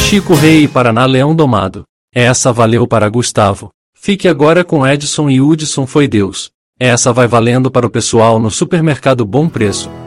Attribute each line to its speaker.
Speaker 1: Chico Rei e Paraná Leão Domado. Essa valeu para Gustavo. Fique agora com Edson e Hudson Foi Deus. Essa vai valendo para o pessoal no supermercado Bom Preço.